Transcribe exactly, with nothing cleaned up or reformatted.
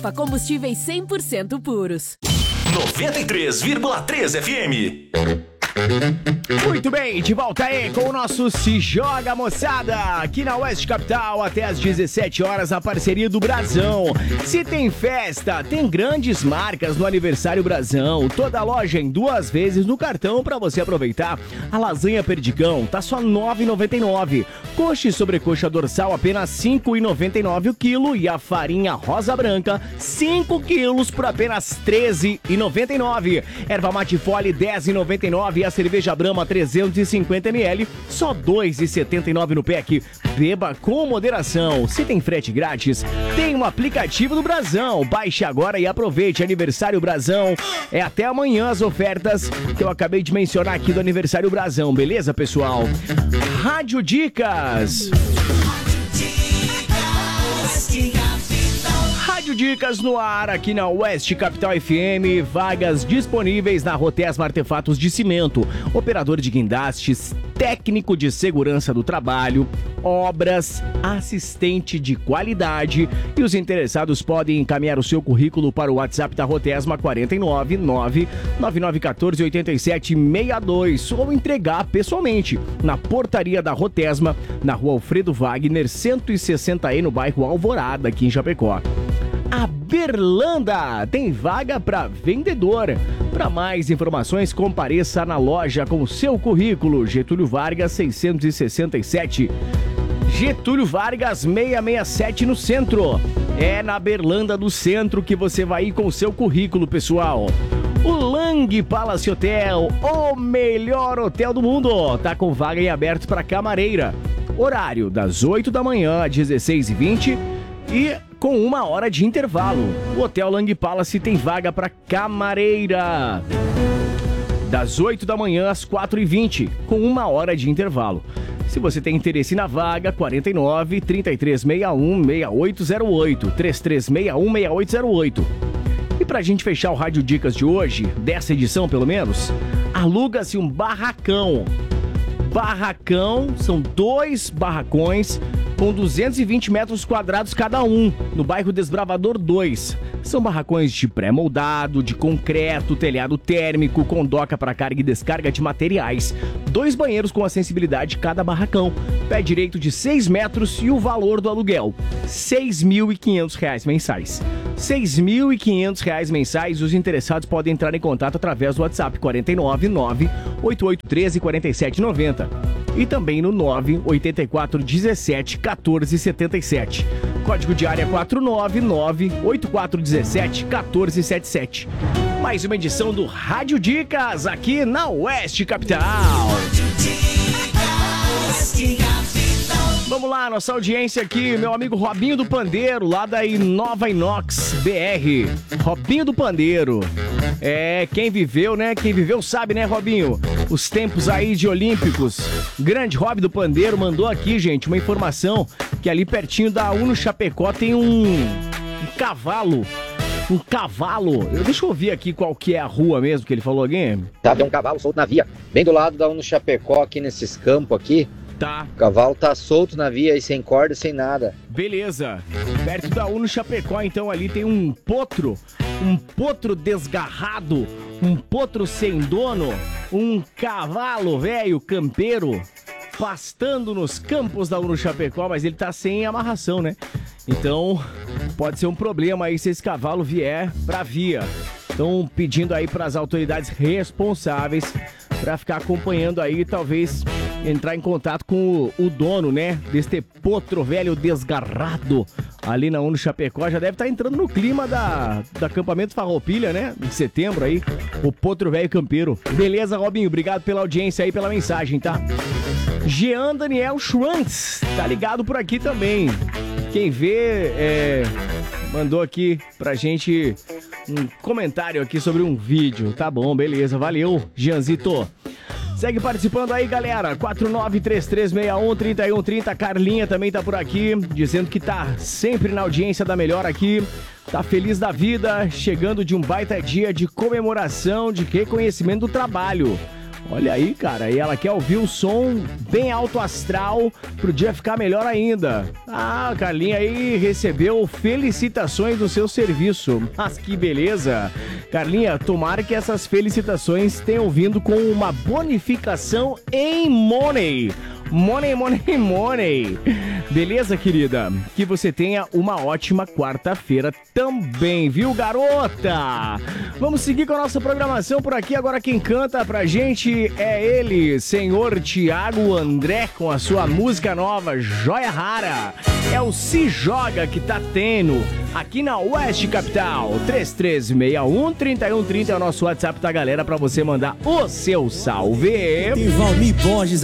Combustíveis cem por cento puros. noventa e três vírgula três F M. Muito bem, de volta aí com o nosso Se Joga, moçada, aqui na Oeste Capital até às dezessete horas, a parceria do Brasão. Se tem festa, tem grandes marcas no aniversário Brasão, toda loja em duas vezes no cartão para você aproveitar. A lasanha Perdigão tá só nove reais e noventa e nove centavos, coxa e sobrecoxa dorsal apenas cinco reais e noventa e nove centavos o quilo e a farinha rosa branca cinco quilos por apenas treze reais e noventa e nove centavos. Erva mate Fole dez reais e noventa e nove centavos e a cerveja Brahma trezentos e cinquenta mililitros, só dois reais e setenta e nove centavos no pack. Beba com moderação. Se tem frete grátis, tem um aplicativo do Brasão. Baixe agora e aproveite. Aniversário Brasão. É até amanhã as ofertas que eu acabei de mencionar aqui do Aniversário Brasão. Beleza, pessoal? Rádio Dicas. Rádio Dicas no ar, aqui na Oeste Capital F M, vagas disponíveis na Rotesma Artefatos de Cimento, operador de guindastes, técnico de segurança do trabalho, obras, assistente de qualidade, e os interessados podem encaminhar o seu currículo para o WhatsApp da Rotesma quatro nove nove, nove nove um quatro, oito sete seis dois ou entregar pessoalmente na portaria da Rotesma, na Rua Alfredo Wagner, cento e sessenta E, no bairro Alvorada, aqui em Chapecó. A Berlanda tem vaga para vendedor. Para mais informações, compareça na loja com o seu currículo. Getúlio Vargas seiscentos e sessenta e sete. Getúlio Vargas seiscentos e sessenta e sete no centro. É na Berlanda do Centro que você vai ir com o seu currículo, pessoal. O Lang Palace Hotel, o melhor hotel do mundo, tá com vaga em aberto para camareira. Horário das oito da manhã às dezesseis e vinte e com uma hora de intervalo. O Hotel Lang Palace tem vaga para camareira. Das oito da manhã às quatro e vinte, com uma hora de intervalo. Se você tem interesse na vaga, quarenta e nove, trinta e três sessenta e um, sessenta e oito zero oito, trinta e três sessenta e um, sessenta e oito zero oito. E pra gente fechar o Rádio Dicas de hoje, dessa edição pelo menos, aluga-se um barracão. Barracão, são dois barracões com duzentos e vinte metros quadrados cada um, no bairro Desbravador dois. São barracões de pré-moldado, de concreto, telhado térmico, com doca para carga e descarga de materiais. Dois banheiros com acessibilidade cada barracão. Pé direito de seis metros e o valor do aluguel, seis mil e quinhentos reais mensais. seis mil e quinhentos reais mensais. Os interessados podem entrar em contato através do WhatsApp quatro nove nove, oito oito um três, quatro sete nove zero e também no nove oito quatro um sete, um quatro sete sete. Código de área quatro nove nove, oito quatro um sete, um quatro sete sete. Mais uma edição do Rádio Dicas aqui na Oeste Capital. Vamos lá, nossa audiência aqui, meu amigo Robinho do Pandeiro, lá da Inova Inox B R. Robinho do Pandeiro. É, quem viveu, né? Quem viveu sabe, né, Robinho? Os tempos aí de Olímpicos. Grande Rob do Pandeiro mandou aqui, gente, uma informação que ali pertinho da Uno Chapecó tem um, um cavalo. Um cavalo. Eu, deixa eu ouvir aqui qual que é a rua mesmo que ele falou aqui. Tá, tem um cavalo solto na via, bem do lado da Uno Chapecó, aqui nesses campos aqui. Tá. O cavalo tá solto na via aí, sem corda, sem nada. Beleza. Perto da Uno Chapecó, então, ali tem um potro. Um potro desgarrado. Um potro sem dono. Um cavalo velho campeiro pastando nos campos da Uno Chapecó, mas ele tá sem amarração, né? Então, pode ser um problema aí se esse cavalo vier pra via. Estão pedindo aí para as autoridades responsáveis para ficar acompanhando aí, talvez entrar em contato com o, o dono, né, deste potro velho desgarrado ali na Uno Chapecó. Já deve estar entrando no clima da, do acampamento Farroupilha, né, em setembro aí, o potro velho campeiro. Beleza, Robinho, obrigado pela audiência aí, pela mensagem, tá? Jean Daniel Schwantz, tá ligado por aqui também. Quem vê, é, mandou aqui pra gente um comentário aqui sobre um vídeo. Tá bom, beleza, valeu, Jeanzito. Segue participando aí, galera. quatro nove três três seis um, três um três zero. Carlinha também tá por aqui, dizendo que tá sempre na audiência da melhor aqui. Tá feliz da vida, chegando de um baita dia de comemoração, de reconhecimento do trabalho. Olha aí, cara, e ela quer ouvir o som bem alto astral pro dia ficar melhor ainda. Ah, a Carlinha aí recebeu felicitações do seu serviço. Mas que beleza! Carlinha, tomara que essas felicitações tenham vindo com uma bonificação em money. Money, money, money. Beleza, querida? Que você tenha uma ótima quarta-feira também, viu, garota? Vamos seguir com a nossa programação por aqui. Agora quem canta pra gente é ele, senhor Thiago André, com a sua música nova, Joia Rara. É o Se Joga que tá tendo aqui na Oeste Capital. três três seis um, três um três zero é o nosso WhatsApp da galera pra você mandar o seu salve. Tem Valmir Borges